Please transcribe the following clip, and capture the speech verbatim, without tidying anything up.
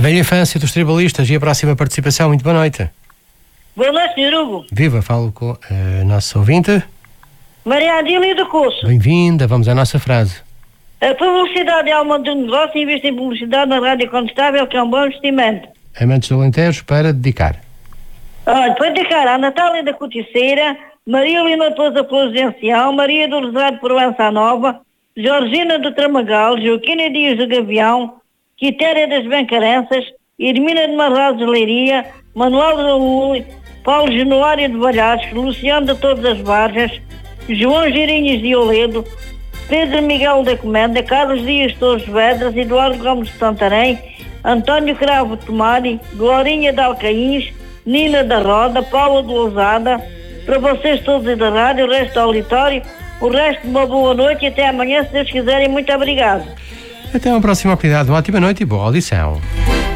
velha infância dos tribalistas e a próxima participação. Muito boa noite. Boa noite, senhor Hugo. Viva, falo com a nossa ouvinte. Maria Adília do Curso. Bem-vinda, vamos à nossa frase. A publicidade é alma do negócio e investe em publicidade na Rádio Condestável, que é um bom investimento. Amantes do Alentejo para dedicar. Olha, para dedicar à Natália da Coticeira, Maria Lima Pousa Presidencial, Maria do Rosário de Provença Nova, Georgina do Tramagal, Joaquina Dias do Gavião, Quitéria das Bencarenças, Irmina de Marrazes de Leiria, Manuel de Raul, Paulo Januário de Balhaços, Luciano de Todas as Vargas, João Girinhas de Oledo, Pedro Miguel da Comenda, Carlos Dias Torres Vedras, Eduardo Gomes de Santarém, António Cravo de Tomari, Glorinha de Alcaíns, Nina da Roda, Paula de Lousada, para vocês todos da rádio, o resto do auditório, o resto de uma boa noite e até amanhã, se Deus quiser, e muito obrigado. Até uma próxima oportunidade. Uma ótima noite e boa audição.